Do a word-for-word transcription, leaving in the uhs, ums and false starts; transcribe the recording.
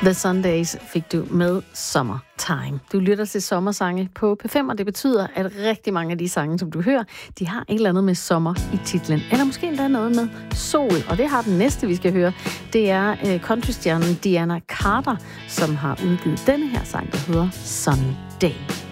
The Sundays fik du med Summertime. Du lytter til sommersange på P fem, og det betyder, at rigtig mange af de sange, som du hører, de har et eller andet med sommer i titlen. Eller måske endda noget med sol, og det har den næste, vi skal høre. Det er uh, countrystjernen Deana Carter, som har udgivet denne her sang, der hedder Sunny Day.